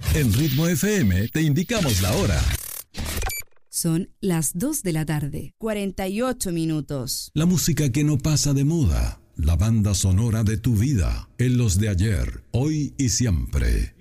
En Ritmo FM te indicamos la hora. Son las 2 de la tarde, 48 minutos. La música que no pasa de moda. La banda sonora de tu vida. En los de ayer, hoy y siempre.